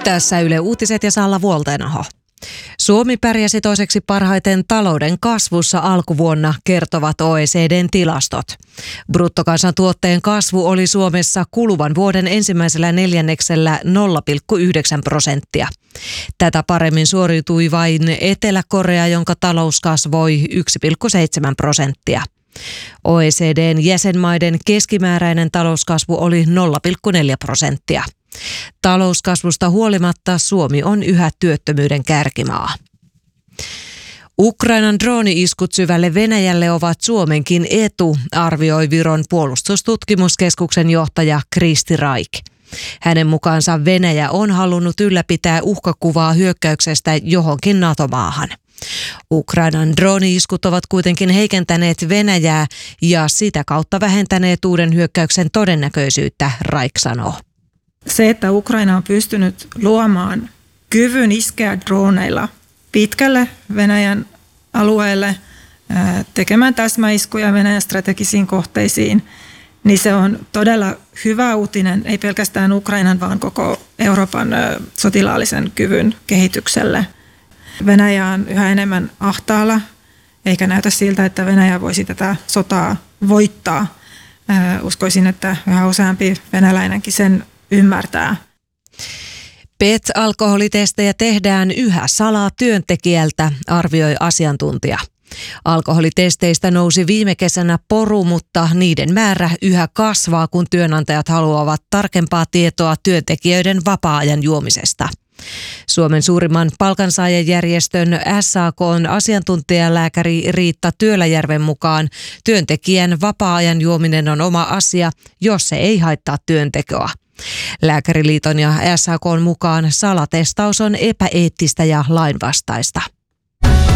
Tässä Yle Uutiset ja Salla Vuoltenaho. Suomi pärjäsi toiseksi parhaiten talouden kasvussa alkuvuonna, kertovat OECD:n tilastot. Bruttokansantuotteen kasvu oli Suomessa kuluvan vuoden ensimmäisellä neljänneksellä 0,9%. Tätä paremmin suoriutui vain Etelä-Korea, jonka talous kasvoi 1,7%. OECD:n jäsenmaiden keskimääräinen talouskasvu oli 0,4%. Talouskasvusta huolimatta Suomi on yhä työttömyyden kärkimaa. Ukrainan drooni-iskut syvälle Venäjälle ovat Suomenkin etu, arvioi Viron puolustustutkimuskeskuksen johtaja Kristi Raik. Hänen mukaansa Venäjä on halunnut ylläpitää uhkakuvaa hyökkäyksestä johonkin NATO-maahan. Ukrainan drooni-iskut ovat kuitenkin heikentäneet Venäjää ja sitä kautta vähentäneet uuden hyökkäyksen todennäköisyyttä, Raik sanoo. Se, että Ukraina on pystynyt luomaan kyvyn iskeä droneilla pitkälle Venäjän alueelle, tekemään täsmäiskuja Venäjän strategisiin kohteisiin, niin se on todella hyvä uutinen, ei pelkästään Ukrainan, vaan koko Euroopan sotilaallisen kyvyn kehitykselle. Venäjä on yhä enemmän ahtaalla, eikä näytä siltä, että Venäjä voisi tätä sotaa voittaa. Uskoisin, että yhä useampi venäläinenkin sen ymmärtää. PET-alkoholitestejä tehdään yhä salaa työntekijältä, arvioi asiantuntija. Alkoholitesteistä nousi viime kesänä poru, mutta niiden määrä yhä kasvaa, kun työnantajat haluavat tarkempaa tietoa työntekijöiden vapaa-ajan juomisesta. Suomen suurimman palkansaajajärjestön SAK:n asiantuntijalääkäri Riitta Työläjärven mukaan työntekijän vapaa-ajan juominen on oma asia, jos se ei haittaa työntekoa. Lääkäriliiton ja SAK:n mukaan salatestaus on epäeettistä ja lainvastaista.